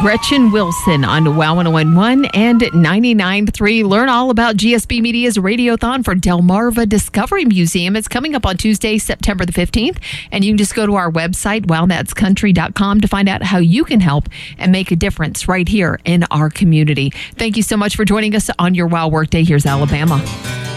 Gretchen Wilson on WOW 101.1 and 99.3. Learn all about GSB Media's Radiothon for Delmarva Discovery Museum. It's coming up on Tuesday, September the 15th. And you can just go to our website, wowthatscountry.com, to find out how you can help and make a difference right here in our community. Thank you so much for joining us on your WOW Workday. Here's Alabama.